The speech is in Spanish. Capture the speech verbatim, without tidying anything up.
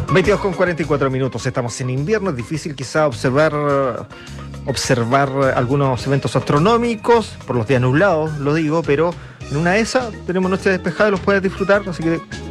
veintidós con cuarenta y cuatro minutos, estamos en invierno, es difícil quizá observar, observar algunos eventos astronómicos, por los días nublados, lo digo, pero en una de esas tenemos noche despejada y los puedes disfrutar, así que